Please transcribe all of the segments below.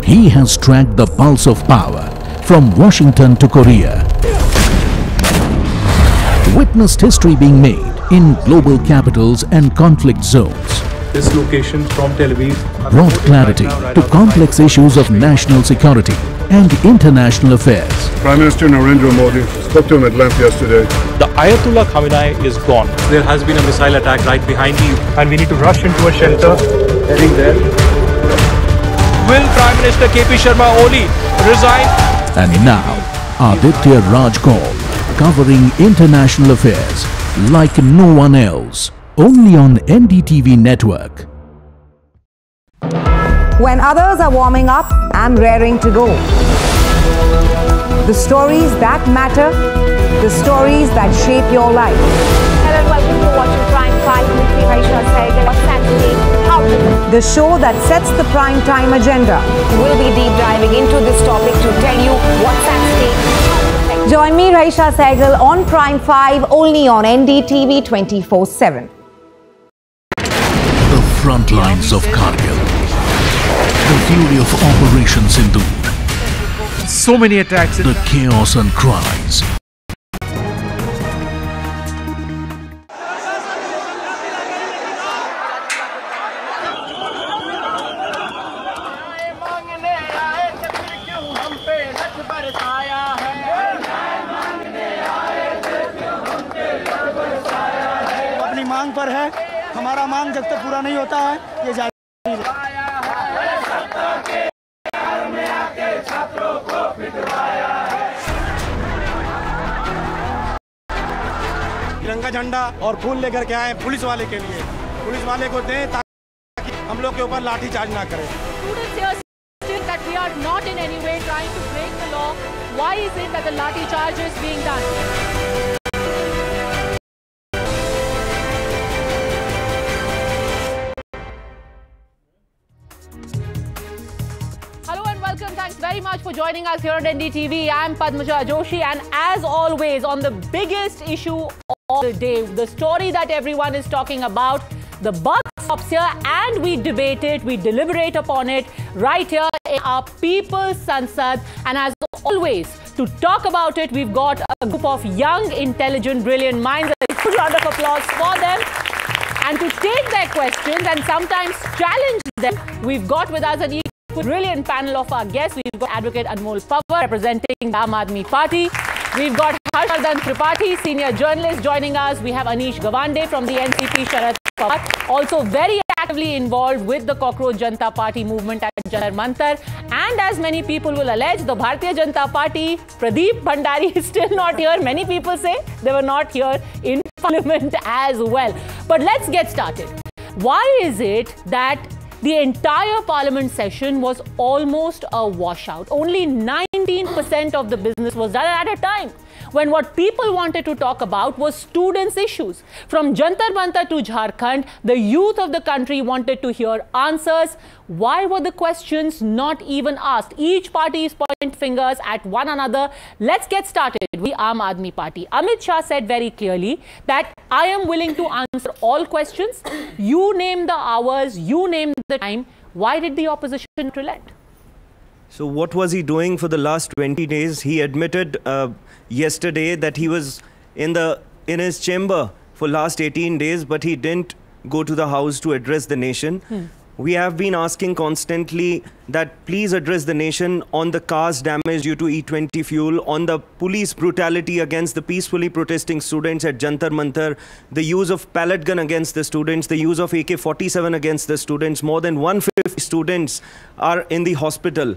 He has tracked the pulse of power from Washington to Korea. Witnessed history being made in global capitals and conflict zones. This location from Tel Aviv Brought clarity to complex issues of national security and international affairs. Prime Minister Narendra Modi spoke to him at length yesterday. The Ayatollah Khamenei is gone. There has been a missile attack right behind you and we need to rush into a shelter. Heading there. Will Prime Minister KP Sharma Oli resign? And now, Aditya Raj Kaul, covering international affairs like no one else. Only on NDTV network. When others are warming up, I'm raring to go. The stories that matter, the stories that shape your life. Hello and welcome to watching Prime 5 with me, Raisha Sehgal. What's happening? How to The show that sets the prime time agenda. We'll be deep diving into this topic to tell you what's at stake. Join me, Raisha Sehgal, on Prime 5, only on NDTV 24/7. The front lines of Kargil. The fury of Operation Sindoor. So many attacks. The chaos and cries. अपनी मांग पर है, हमारा मांग जब तक पूरा नहीं होता है ये जारी तिरंगा झंडा और फूल लेकर के आए पुलिस वाले के लिए, पुलिस वाले को दें ताकि हम लोग के ऊपर लाठी चार्ज ना करें। Students here still that we are not in any way trying to break the law. Why is it that the lathi charge is being done? Hello and welcome. Thanks very much for joining us here on NDTV. I'm Padmaja Joshi, and as always, on the biggest issue of the day, the story that everyone is talking about, the buck stops here, and we debate it, we deliberate upon it right here in our People's Sansad. And as always, to talk about it, we've got a group of young, intelligent, brilliant minds. A good round of applause for them. And to take their questions and sometimes challenge them, we've got with us an equally brilliant panel of our guests. We've got Advocate Anmol Pawar representing the Aam Aadmi Party. We've got Harshvardhan Tripathi, senior journalist, joining us. We have Anish Gawande from the NCP, Sharad Pawar, also very actively involved with the Cockroach Janata Party movement at Jantar Mantar. And as many people will allege, the Bharatiya Janata Party, Pradeep Bhandari is still not here. Many people say they were not here in Parliament as well. But let's get started. Why is it that the entire Parliament session was almost a washout? Only 19% of the business was done at a time when what people wanted to talk about was students' issues. From Jantar Mantar to Jharkhand, the youth of the country wanted to hear answers. Why were the questions not even asked? Each party is pointing fingers at one another. Let's get started with Aam Aadmi Party. Amit Shah said very clearly that I am willing to answer all questions. You name the hours, you name the time. Why did the opposition relent? So what was he doing for the last 20 days? He admitted yesterday that he was in his chamber for last 18 days, but he didn't go to the house to address the nation. We have been asking constantly that please address the nation on the cars damage due to E20 fuel, on the police brutality against the peacefully protesting students at Jantar Mantar, the use of pellet gun against the students, the use of AK-47 against the students. More than 150 students are in the hospital.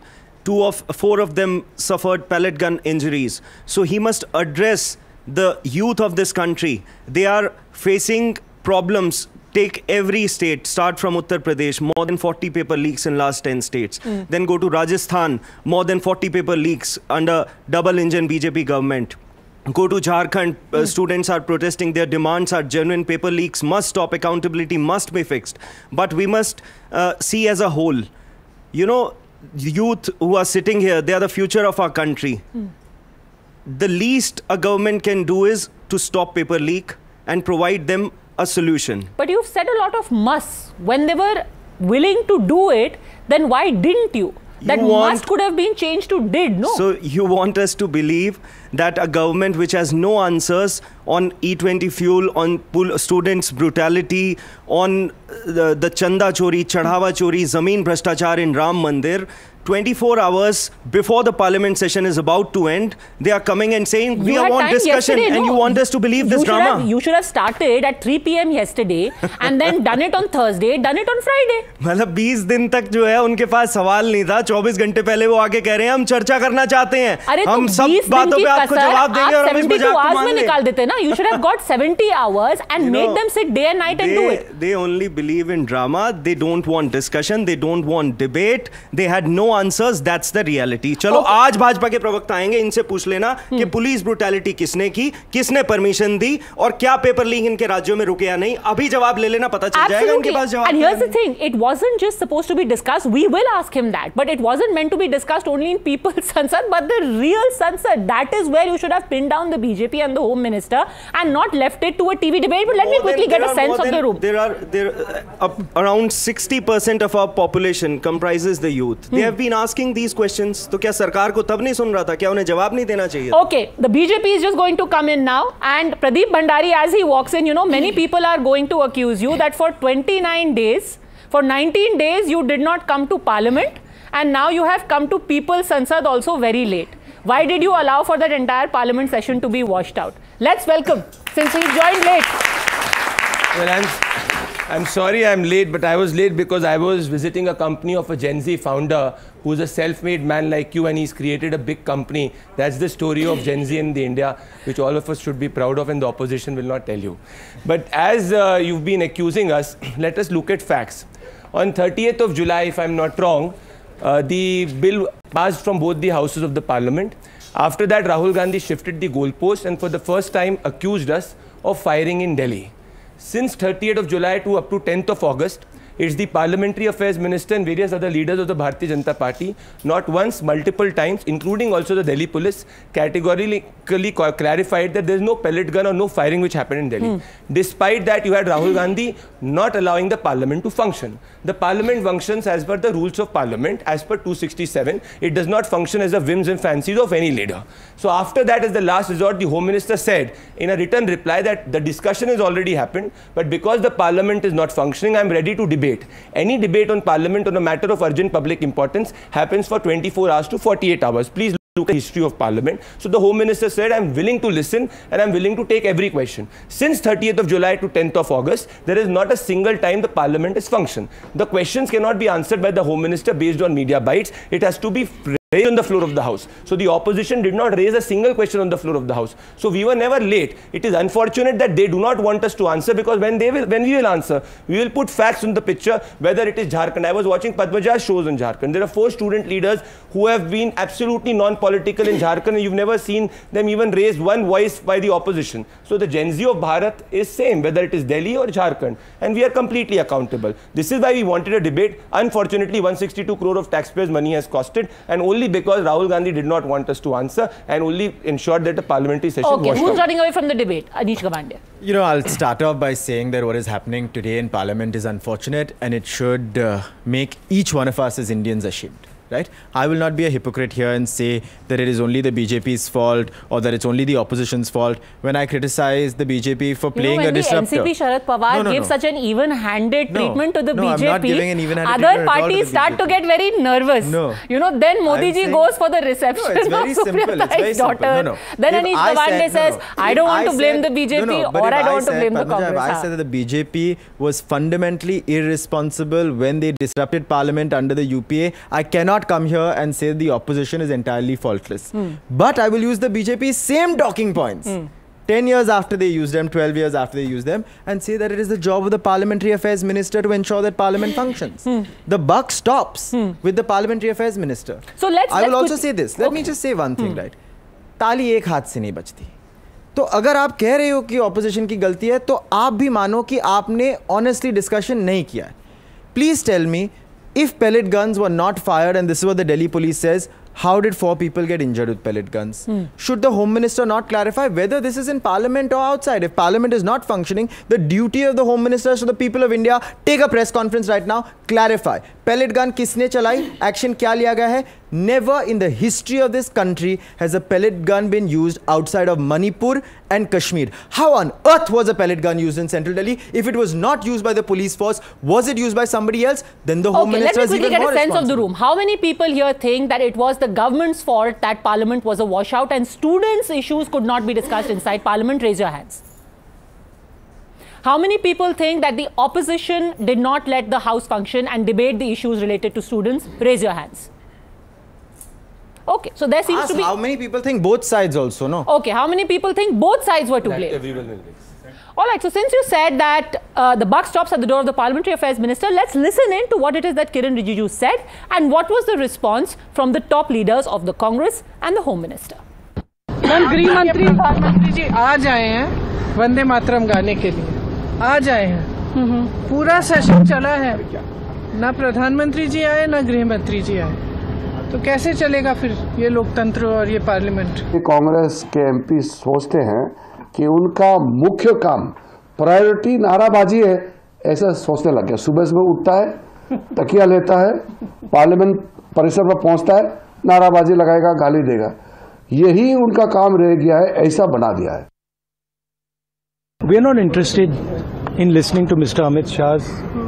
4 of them suffered pellet gun injuries. So he must address the youth of this country. They are facing problems. Take every state, start from Uttar Pradesh, more than 40 paper leaks in last 10 states. Then go to Rajasthan, more than 40 paper leaks under double engine BJP government. Go to Jharkhand, students are protesting, their demands are genuine, paper leaks must stop, accountability must be fixed. But we must see as a whole. You know, youth who are sitting here, they are the future of our country. The least a government can do is to stop paper leak and provide them a solution. But you've said a lot of musts. When they were willing to do it, then why didn't you? that must could have been changed to did, no? So you want us to believe that a government which has no answers on E20 fuel, on students' brutality, on the chanda chori, chadhawa chori, zameen bhrashtachar in Ram Mandir, 24 hours before the parliament session is about to end, they are coming and saying, we want discussion, and you want us to believe this drama. You should have started at 3 p.m. yesterday and then done it on Thursday, done it on Friday. मतलब 20 दिन तक जो है उनके पास सवाल नहीं था, 24 घंटे पहले वो आके कह रहे हैं हम चर्चा करना चाहते हैं, हम सब बातों पे आपको जवाब देंगे और हम इस मजाक को मान लें. निकाल देते ना. You should have got 70 hours and made them sit day and night and do it. They only believe in drama. They don't want discussion. They don't want debate. They had no answers. That's the reality. चलो आज भाजपा के प्रवक्ता आएंगे, इनसे पूछ लेना कि police brutality किसने की, किसने परमिशन दी और क्या पेपर लीक इनके राज्यों में रुके या नहीं. अभी जवाब ले लेना, पता चल जाएगा इनके पास जवाब. And here's the thing, it wasn't just supposed to be discussed. We will ask him that, but it wasn't meant to be discussed only in People's Sansad, but the real Sansad. That is where you should have pinned down the BJP and the Home Minister and not left it to a TV debate. But let me quickly get a sense of the room. There are around 60% of our population comprises the youth. They have been asking these questions. तो क्या सरकार को तब नहीं सुन रहा था? क्या उन्हें जवाब नहीं देना चाहिए? Okay, the BJP is just going to come in now, and Pradeep Bhandari, as he walks in, you know, many people are going to accuse you that for 29 days, for 19 days, you did not come to Parliament, and now you have come to People's Sansad also very late. Why did you allow for that entire Parliament session to be washed out? Let's welcome, since he joined late. Well, I'm sorry I'm late, but I was late because I was visiting a company of a Gen Z founder who's a self-made man like you, and he's created a big company. That's the story of Gen Z in the India, which all of us should be proud of, and the opposition will not tell you. But as you've been accusing us, let us look at facts. On 30th of July, if I'm not wrong, the bill passed from both the houses of the parliament. After that, Rahul Gandhi shifted the goalpost and for the first time accused us of firing in Delhi. Since 30th of July to up to 10th of August, it's the Parliamentary Affairs Minister and various other leaders of the Bharatiya Janata Party, not once, multiple times, including also the Delhi police, categorically clarified that there is no pellet gun or no firing which happened in Delhi. Despite that, you had Rahul Gandhi not allowing the Parliament to function. The Parliament functions as per the rules of Parliament, as per 267. It does not function as the whims and fancies of any leader. So after that, as the last resort, the Home Minister said in a written reply that the discussion has already happened, but because the Parliament is not functioning, I am ready to debate. Any debate on Parliament on a matter of urgent public importance happens for 24 hours to 48 hours. Please look at the history of Parliament. So the Home Minister said, I'm willing to listen and I'm willing to take every question. Since 30th of July to 10th of August, there is not a single time the Parliament has functioned. The questions cannot be answered by the Home Minister based on media bites. It has to be raised on the floor of the House. So the opposition did not raise a single question on the floor of the House. So we were never late. It is unfortunate that they do not want us to answer, because when we will answer, we will put facts in the picture, whether it is Jharkhand. I was watching Padmaja's shows in Jharkhand. There are 4 student leaders who have been absolutely non-political in Jharkhand, and you've never seen them even raise one voice by the opposition. So the Gen Z of Bharat is same, whether it is Delhi or Jharkhand, and we are completely accountable. This is why we wanted a debate. Unfortunately, 162 crore of taxpayers' money has costed, and only because Rahul Gandhi did not want us to answer and only ensured that the parliamentary session was Okay, who's running away from the debate? Anish Gawande. You know, I'll start off by saying that what is happening today in Parliament is unfortunate, and it should make each one of us as Indians ashamed. Right? I will not be a hypocrite here and say that it is only the BJP's fault or that it's only the opposition's fault when I criticize the BJP for playing a disruptor. When the NCP Sharad Pawar gives such an even-handed treatment to the BJP, I'm not giving an even-handed other parties start to get very nervous. You know, then Modi ji goes for the reception of Supriya daughter. Then Anish Gawande says, I don't want to blame the BJP or I don't want to blame the Congress. I said that the BJP was fundamentally irresponsible when they disrupted Parliament under the UPA. I cannot come here and say the opposition is entirely faultless. But I will use the BJP's same talking points 10 years after they used them, 12 years after they used them, and say that it is the job of the Parliamentary Affairs Minister to ensure that Parliament functions. The buck stops with the Parliamentary Affairs Minister. So I will also say this. Let me just say one thing, right? ताली एक हाथ से नहीं बजती. तो अगर आप कह रहे हो कि ऑपोजिशन की गलती है, तो आप भी मानो कि आपने ऑनेस्टली डिस्कशन नहीं किया है. Please tell me, if pellet guns were not fired, and this is what the Delhi police says, how did 4 people get injured with pellet guns? Should the Home Minister not clarify whether this is in Parliament or outside? If Parliament is not functioning, the duty of the Home Minister to the people of India, take a press conference right now, clarify. Pellet gun kisne chalai? Action kya liya gaya hai? Never in the history of this country has a pellet gun been used outside of Manipur and Kashmir. How on earth was a pellet gun used in Central Delhi? If it was not used by the police force, was it used by somebody else? Then the Home Minister is even more responsible. Let me quickly get a sense of the room. How many people here think that it was the government's fault that Parliament was a washout and students' issues could not be discussed inside Parliament? Raise your hands. How many people think that the opposition did not let the House function and debate the issues related to students? Raise your hands. Okay, so there seems to be... How many people think both sides also, no? Okay, how many people think both sides were to blame? Everyone will be. All right, so since you said that the buck stops at the door of the Parliamentary Affairs Minister, let's listen in to what it is that Kiren Rijiju said and what was the response from the top leaders of the Congress and the Home Minister. गृह मंत्री प्रधानमंत्री जी आज आए हैं वंदे मातरम गाने के लिए, आज आए हैं, पूरा सेशन चला है, ना प्रधानमंत्री जी आए ना गृह मंत्री जी आए, तो कैसे चलेगा फिर ये लोकतंत्र और ये पार्लियामेंट? कांग्रेस के एमपी सोचते हैं कि उनका मुख्य काम प्रायोरिटी नाराबाजी है, ऐसा सोचने लग गया। सुबह सुबह उठता है, तकिया लेता है, पार्लियामेंट परिसर पर पहुंचता है, नाराबाजी लगाएगा, गाली देगा, यही उनका काम रह गया है, ऐसा बना दिया है। We are not interested in listening to Mr. Amit Shah's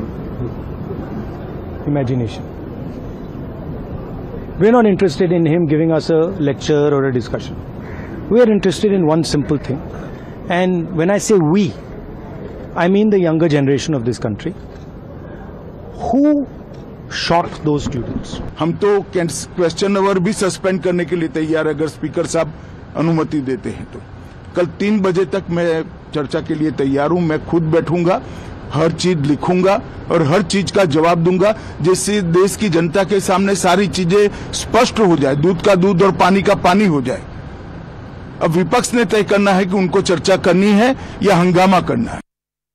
imagination. We are not interested in him giving us a lecture or a discussion. We are interested in one simple thing. And when I say we, I mean the younger generation of this country. Who shot those students? हम तो question our भी suspend करने के लिए तैयार अगर speaker साहब अनुमति देते हैं तो। कल 3 बजे तक मैं चर्चा के लिए तैयार हूं। मैं खुद बैठूंगा, हर चीज लिखूंगा और हर चीज का जवाब दूंगा, जिससे देश की जनता के सामने सारी चीजें स्पष्ट हो जाए, दूध का दूध और पानी का पानी हो जाए। अब विपक्ष ने तय करना है कि उनको चर्चा करनी है या हंगामा करना है।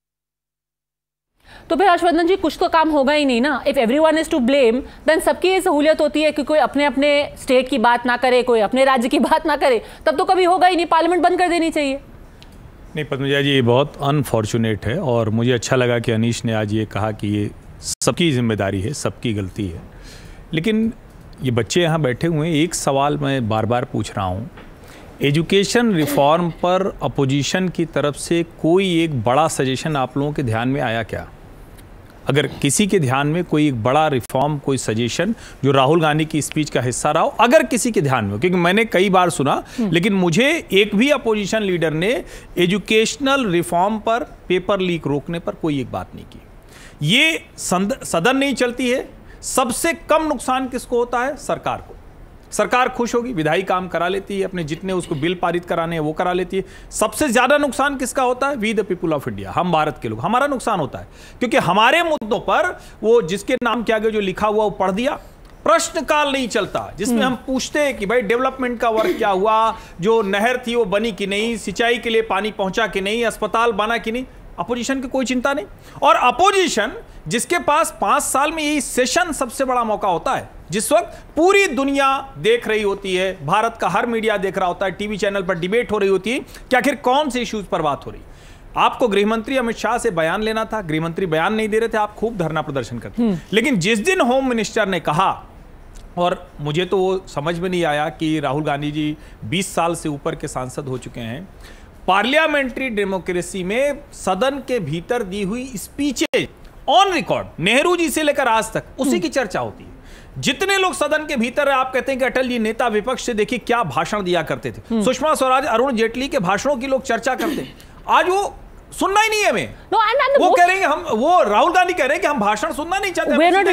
तो फिर हर्षवर्धन जी कुछ तो काम होगा ही नहीं ना। If everyone is to blame then सबकी ये सहूलियत होती है कि कोई अपने अपने स्टेट की बात ना करे, कोई अपने राज्य की बात ना करे, तब तो कभी होगा ही नहीं, पार्लियामेंट बंद कर देनी चाहिए। नहीं पद्मजा जी, ये बहुत अनफॉर्चुनेट है और मुझे अच्छा लगा कि अनीश ने आज ये कहा कि ये सबकी जिम्मेदारी है, सबकी गलती है। लेकिन ये बच्चे यहाँ बैठे हुए हैं, एक सवाल मैं बार बार पूछ रहा हूँ, एजुकेशन रिफॉर्म पर अपोजिशन की तरफ से कोई एक बड़ा सजेशन आप लोगों के ध्यान में आया क्या? अगर किसी के ध्यान में कोई एक बड़ा रिफॉर्म, कोई सजेशन जो राहुल गांधी की स्पीच का हिस्सा रहा हो, अगर किसी के ध्यान में, क्योंकि मैंने कई बार सुना, लेकिन मुझे एक भी अपोजिशन लीडर ने एजुकेशनल रिफॉर्म पर पेपर लीक रोकने पर कोई एक बात नहीं की। ये सदन नहीं चलती है, सबसे कम नुकसान किसको होता है? सरकार को। सरकार खुश होगी, विधायी काम करा लेती है, अपने जितने उसको बिल पारित कराने हैं वो करा लेती है। सबसे ज्यादा नुकसान किसका होता है? We the people of India, हम भारत के लोग, हमारा नुकसान होता है, क्योंकि हमारे मुद्दों पर वो जिसके नाम क्या गया, जो लिखा हुआ वो पढ़ दिया, प्रश्नकाल नहीं चलता जिसमें हम पूछते हैं कि भाई डेवलपमेंट का वर्क क्या हुआ, जो नहर थी वो बनी कि नहीं, सिंचाई के लिए पानी पहुंचा कि नहीं, अस्पताल बना कि नहीं। अपोजिशन की कोई चिंता नहीं। और अपोजिशन जिसके पास 5 साल में यही सेशन सबसे बड़ा मौका होता है, जिस वक्त पूरी दुनिया देख रही होती है, भारत का हर मीडिया देख रहा होता है, टीवी चैनल पर डिबेट हो रही होती है कि आखिर कौन से इश्यूज पर बात हो रही। आपको गृहमंत्री अमित शाह से बयान लेना था, गृहमंत्री बयान नहीं दे रहे थे, आप खूब धरना प्रदर्शन करते। लेकिन जिस दिन होम मिनिस्टर ने कहा, और मुझे तो वो समझ में नहीं आया कि राहुल गांधी जी 20 साल से ऊपर के सांसद हो चुके हैं, पार्लियामेंट्री डेमोक्रेसी में सदन के भीतर दी हुई speeches on record, Nehru ji से लेकर आज तक उसी की चर्चा होती है। जितने लोग सदन के भीतर है, आप कहते हैं कि अटल जी नेता विपक्ष से देखिए क्या भाषण दिया करते थे, सुषमा स्वराज, अरुण जेटली के भाषणों की लोग चर्चा करते हैं। आज वो सुनना ही नहीं है हमें। वो कह रहे हैं, हम वो राहुल गांधी कह रहे हैं कि हम भाषण सुनना नहीं चाहते,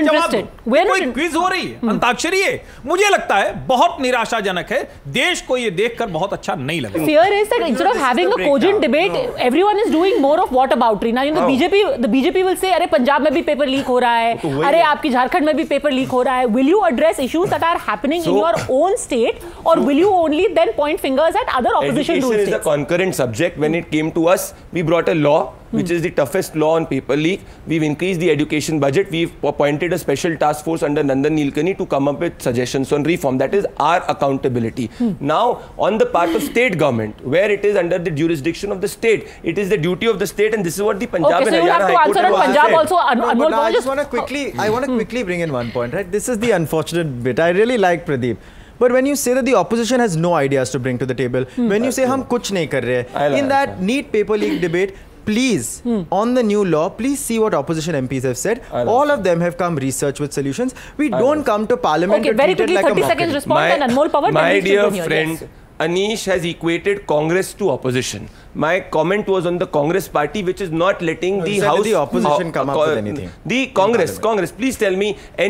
कोई क्विज हो रही है, अंताक्षरी है। मुझे लगता है बहुत निराशाजनक है, देश को ये देखकर बहुत अच्छा नहीं लगा। Fear is that instead of having a cogent debate, everyone is doing more of whataboutery. Now, you know, the BJP will say, अरे पंजाब में भी पेपर लीक हो रहा है, अरे आपकी झारखंड में भी पेपर लीक हो रहा है। Will you address issues that are happening in your own state, or will you only then point fingers at other opposition states? Education is a concurrent subject. When it came to us, we brought a law which is the toughest law on paper leak. We've increased the education budget. We've appointed a special task force under Nandan Nilekani to come up with suggestions on reform. That is our accountability. Now, on the part of state government, where it is under the jurisdiction of the state, it is the duty of the state, and this is what the Punjab and Haryana High Court has said. I want to quickly bring in one point, right? This is the unfortunate bit. I really like Pradeep. But when you say that the opposition has no ideas to bring to the table, when you say hum kuch nahi kar rahe, in that NEET paper leak debate, please, on the new law, please see what opposition MPs have said. All of them have come research with solutions. We don't come to parliament to treat it like a mockery. 30 seconds response and Anmol Pawar. My dear friend, Anish has equated Congress to opposition. My comment was on the Congress party, which is not letting the House... the opposition come up with anything. The Congress, please tell me...